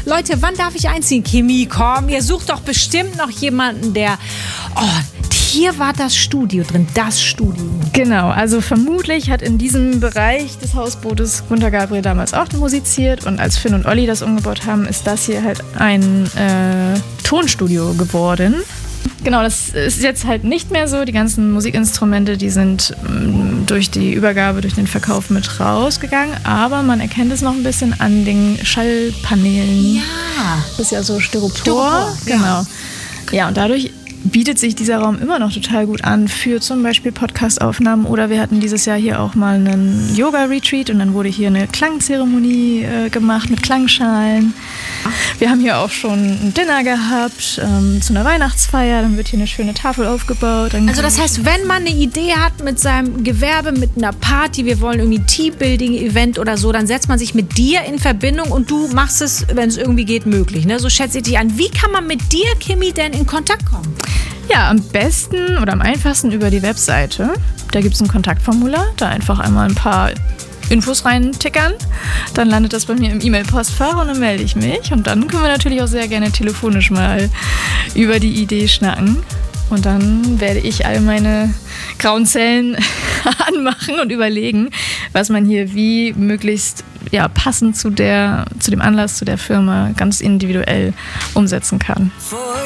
Leute, wann darf ich einziehen? Kimi, komm, ihr sucht doch bestimmt noch jemanden, der... Oh, hier war das Studio drin, das Studio. Genau, also vermutlich hat in diesem Bereich des Hausbootes Gunter Gabriel damals auch musiziert und als Finn und Olli das umgebaut haben, ist das hier halt ein Tonstudio geworden. Genau, das ist jetzt halt nicht mehr so. Die ganzen Musikinstrumente, die sind durch die Übergabe, durch den Verkauf mit rausgegangen, aber man erkennt es noch ein bisschen an den Schallpaneelen. Ja. Das ist ja so Styropor. Genau. Ja, und dadurch bietet sich dieser Raum immer noch total gut an für zum Beispiel Podcast-Aufnahmen oder wir hatten dieses Jahr hier auch mal einen Yoga-Retreat und dann wurde hier eine Klangzeremonie gemacht mit Klangschalen. Wir haben hier auch schon ein Dinner gehabt zu einer Weihnachtsfeier, dann wird hier eine schöne Tafel aufgebaut. Also das heißt, wenn man eine Idee hat mit seinem Gewerbe, mit einer Party, wir wollen irgendwie ein Teambuilding-Event oder so, dann setzt man sich mit dir in Verbindung und du machst es, wenn es irgendwie geht, möglich. Ne? So schätze ich dich an. Wie kann man mit dir, Kimi, denn in Kontakt kommen? Ja, am besten oder am einfachsten über die Webseite. Da gibt es ein Kontaktformular, da einfach einmal ein paar Infos reintickern. Dann landet das bei mir im E-Mail-Postfach und dann melde ich mich. Und dann können wir natürlich auch sehr gerne telefonisch mal über die Idee schnacken. Und dann werde ich all meine grauen Zellen anmachen und überlegen, was man hier wie möglichst passend zu dem Anlass, zu der Firma ganz individuell umsetzen kann.